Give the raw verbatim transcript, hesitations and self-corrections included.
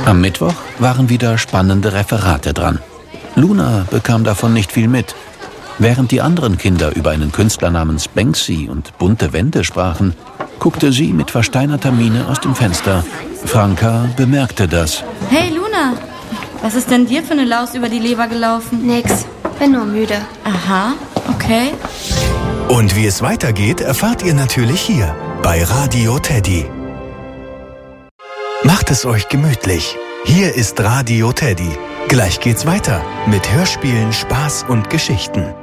Am Mittwoch waren wieder spannende Referate dran. Luna bekam davon nicht viel mit. Während die anderen Kinder über einen Künstler namens Banksy und bunte Wände sprachen, guckte sie mit versteinerter Miene aus dem Fenster. Franka bemerkte das. Hey Luna, was ist denn dir für eine Laus über die Leber gelaufen? Nix, bin nur müde. Aha, okay. Und wie es weitergeht, erfahrt ihr natürlich hier bei Radio Teddy. Macht es euch gemütlich. Hier ist Radio Teddy. Gleich geht's weiter mit Hörspielen, Spaß und Geschichten.